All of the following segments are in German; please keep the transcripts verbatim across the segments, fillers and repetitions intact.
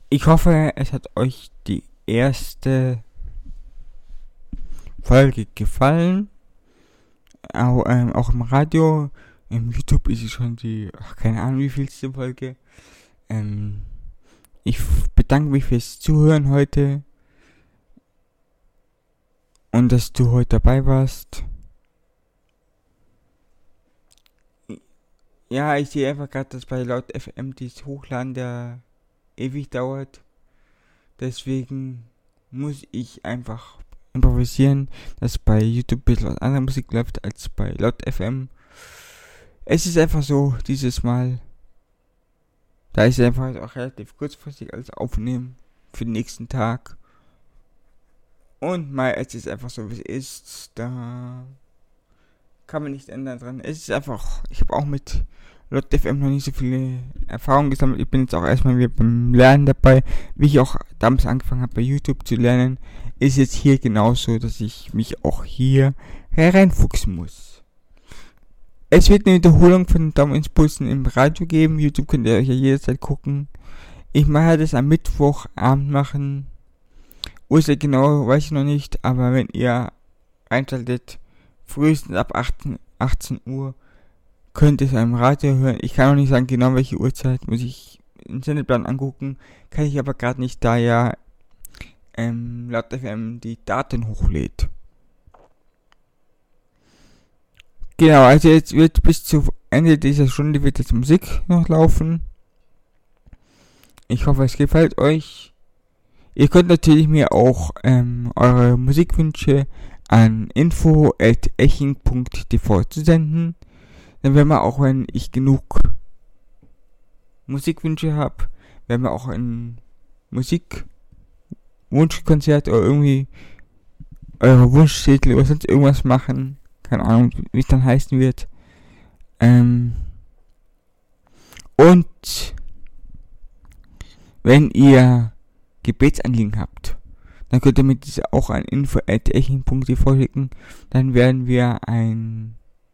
Ich hoffe, es hat euch die erste Folge gefallen. Auch, ähm, auch im Radio. Im YouTube ist es schon die, ach, keine Ahnung wie vielste Folge. Ähm, ich bedanke mich fürs Zuhören heute. Und dass du heute dabei warst. Ja, ich sehe einfach gerade, dass bei Laut F M dieses Hochladen der ewig dauert. Deswegen muss ich einfach improvisieren, dass bei YouTube ein bisschen was andere Musik läuft als bei Laut F M. Es ist einfach so, dieses Mal. Da ist es einfach auch relativ kurzfristig alles aufnehmen für den nächsten Tag. Und mal, es ist einfach so, wie es ist. Da kann man nichts ändern dran. Es ist einfach, ich habe auch mit Laut F M noch nicht so viele Erfahrungen gesammelt. Ich bin jetzt auch erstmal wieder beim Lernen dabei. Wie ich auch damals angefangen habe bei YouTube zu lernen, ist jetzt hier genauso, dass ich mich auch hier hereinfuchsen muss. Es wird eine Wiederholung von den Daumen-Impulsen im Radio geben. YouTube könnt ihr euch ja jederzeit gucken. Ich mache das am Mittwochabend machen. Uhrzeit genau weiß ich noch nicht, aber wenn ihr einschaltet, frühestens ab achtzehn Uhr, könnt ihr es am Radio hören. Ich kann auch nicht sagen, genau welche Uhrzeit, muss ich den Sendeplan angucken. Kann ich aber gerade nicht, da ja ähm, Laut F M die Daten hochlädt. Genau, also jetzt wird bis zu Ende dieser Stunde wird jetzt Musik noch laufen. Ich hoffe, es gefällt euch. Ihr könnt natürlich mir auch ähm, eure Musikwünsche an info at eching punkt t v zusenden. Dann werden wir auch, wenn ich genug Musikwünsche habe, werden wir auch ein Musikwunschkonzert oder irgendwie eure Wunschtitel oder sonst irgendwas machen. Keine Ahnung, wie es dann heißen wird. Ähm und wenn ihr Gebetsanliegen habt, dann könnt ihr mir diese auch an info at eching punkt t v schicken. Dann werden wir ein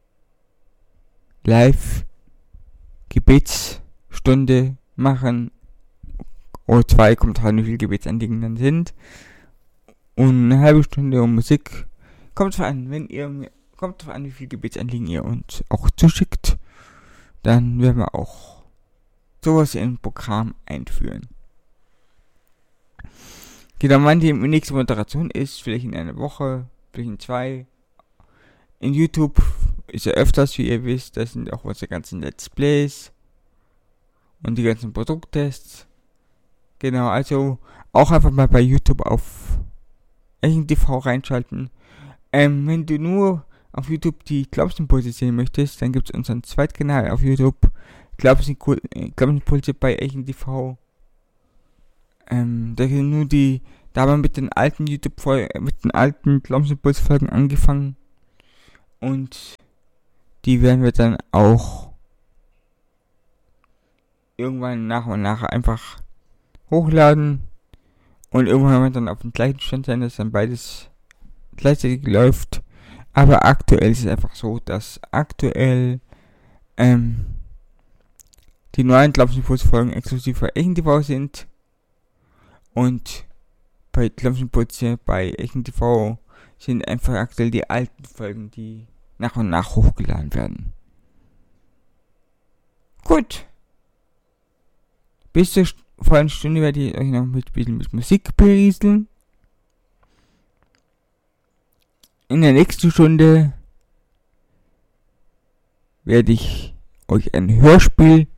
Live-Gebetsstunde machen. Oder zwei, kommt halt, wie viele Gebetsanliegen dann sind. Und eine halbe Stunde um Musik. Kommt drauf an, wenn ihr mir, kommt drauf an, wie viele Gebetsanliegen ihr uns auch zuschickt. Dann werden wir auch sowas in ein Programm einführen. Genau, wann die nächste Moderation ist, vielleicht in einer Woche, vielleicht in zwei. In YouTube ist ja öfters, wie ihr wisst, das sind auch unsere ganzen Let's Plays und die ganzen Produkttests. Genau, also auch einfach mal bei YouTube auf Eching T V reinschalten. Ähm, wenn du nur auf YouTube die Glaubensimpulse sehen möchtest, dann gibt es unseren Zweitkanal auf YouTube, Glaubensimpulse bei Eching T V. Ähm, da sind nur die, da haben wir mit den alten YouTube-Folgen, mit den alten Glaubensimpuls-Folgen angefangen. Und die werden wir dann auch irgendwann nach und nach einfach hochladen. Und irgendwann werden wir dann auf dem gleichen Stand sein, dass dann beides gleichzeitig läuft. Aber aktuell ist es einfach so, dass aktuell ähm, die neuen Glaubensimpuls-Folgen exklusiv für Eching T V sind. Und bei Glaubensimpulse bei Eching T V sind einfach aktuell die alten Folgen, die nach und nach hochgeladen werden. Gut. Bis zur vollen Stunde werde ich euch noch mit, mit Musik berieseln. In der nächsten Stunde werde ich euch ein Hörspiel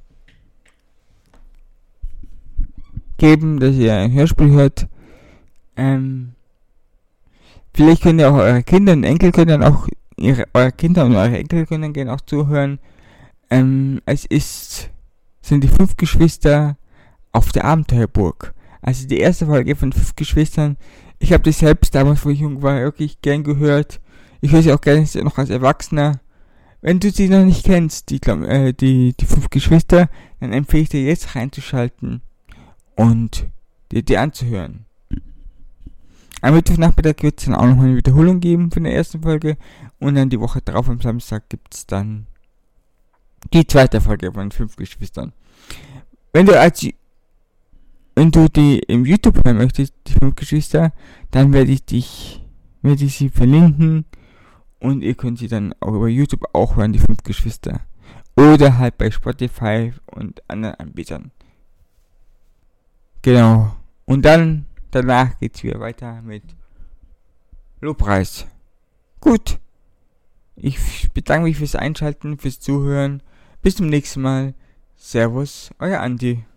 geben, dass ihr ein Hörspiel hört. Ähm, vielleicht könnt ihr auch eure Kinder und Enkel können dann auch ihre, eure Kinder und eure Enkel können dann gerne auch zuhören. Ähm, es ist, sind die fünf Geschwister auf der Abenteuerburg. Also die erste Folge von fünf Geschwistern. Ich habe das selbst damals, wo ich jung war, wirklich gern gehört. Ich höre sie auch gerne noch als Erwachsener. Wenn du sie noch nicht kennst, die, äh, die, die fünf Geschwister, dann empfehle ich dir jetzt reinzuschalten und dir die anzuhören. Am Mittwochnachmittag wird es dann auch noch eine Wiederholung geben von der ersten Folge und dann die Woche drauf am Samstag gibt es dann die zweite Folge von fünf Geschwistern. Wenn du als wenn du die im YouTube hören möchtest, die fünf Geschwister, dann werde ich dich, werde ich sie verlinken und ihr könnt sie dann auch über YouTube auch hören, die fünf Geschwister. Oder halt bei Spotify und anderen Anbietern. Genau. Und dann, danach geht's wieder weiter mit Lobpreis. Gut. Ich bedanke mich fürs Einschalten, fürs Zuhören. Bis zum nächsten Mal. Servus, euer Andi.